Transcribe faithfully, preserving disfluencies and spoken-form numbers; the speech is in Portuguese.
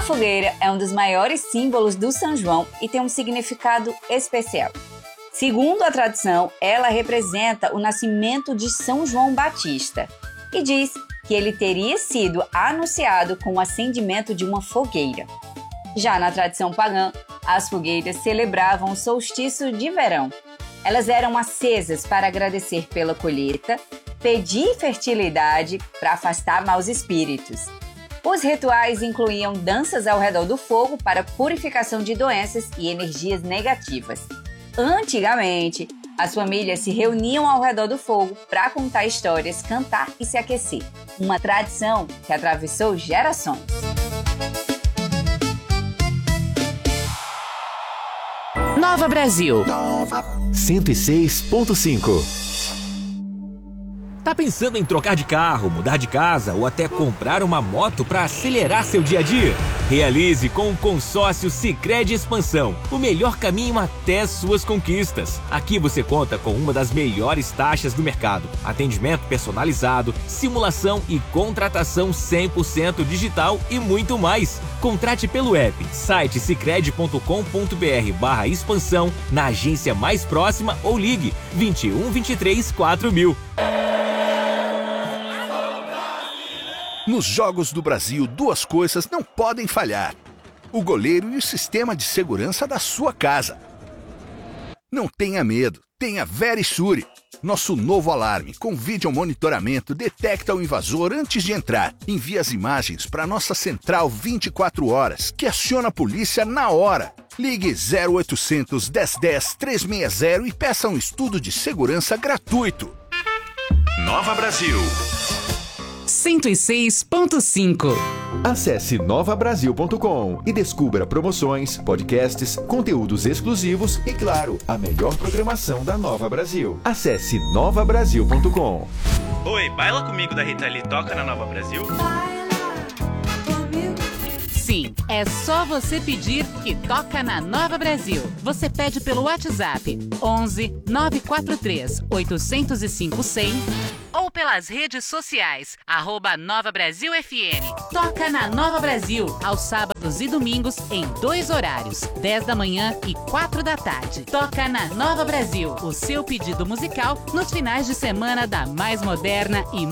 fogueira é um dos maiores símbolos do São João e tem um significado especial. Segundo a tradição, ela representa o nascimento de São João Batista e diz que ele teria sido anunciado com o acendimento de uma fogueira. Já na tradição pagã, as fogueiras celebravam o solstício de verão. Elas eram acesas para agradecer pela colheita, pedir fertilidade para afastar maus espíritos. Os rituais incluíam danças ao redor do fogo para purificação de doenças e energias negativas. Antigamente, as famílias se reuniam ao redor do fogo para contar histórias, cantar e se aquecer. Uma tradição que atravessou gerações. Nova Brasil. cento e seis ponto cinco. Tá pensando em trocar de carro, mudar de casa ou até comprar uma moto para acelerar seu dia a dia? Realize com o consórcio Sicredi Expansão, o melhor caminho até suas conquistas. Aqui você conta com uma das melhores taxas do mercado, atendimento personalizado, simulação e contratação cem por cento digital e muito mais. Contrate pelo app, site sicredi ponto com ponto br barra expansão, na agência mais próxima ou ligue vinte e um, vinte e três, quatro mil. Nos Jogos do Brasil, duas coisas não podem falhar: o goleiro e o sistema de segurança da sua casa. Não tenha medo, tenha Verisure. Nosso novo alarme com vídeo monitoramento detecta o invasor antes de entrar. Envia as imagens para nossa central vinte e quatro horas, que aciona a polícia na hora. Ligue zero oitocentos, dez dez, trezentos e sessenta e peça um estudo de segurança gratuito. Nova Brasil. cento e seis ponto cinco. Acesse nova brasil ponto com e descubra promoções, podcasts, conteúdos exclusivos e, claro, a melhor programação da Nova Brasil. Acesse nova brasil ponto com. Oi, baila comigo da Rita Lee toca na Nova Brasil? Sim, é só você pedir que toca na Nova Brasil. Você pede pelo WhatsApp onze, nove quatro três, oito zero cinco, cem ou pelas redes sociais, arroba Nova Brasil F M. Toca na Nova Brasil, aos sábados e domingos, em dois horários, dez da manhã e quatro da tarde. Toca na Nova Brasil, o seu pedido musical nos finais de semana da mais moderna e